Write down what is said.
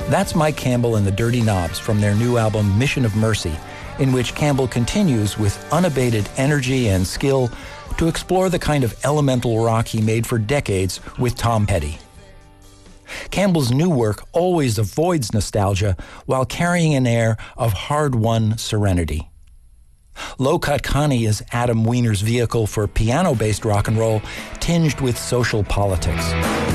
That's Mike Campbell and the Dirty Knobs from their new album Mission of Mercy, in which Campbell continues with unabated energy and skill to explore the kind of elemental rock he made for decades with Tom Petty. Campbell's new work always avoids nostalgia while carrying an air of hard-won serenity. Low Cut Connie is Adam Wiener's vehicle for piano-based rock and roll tinged with social politics.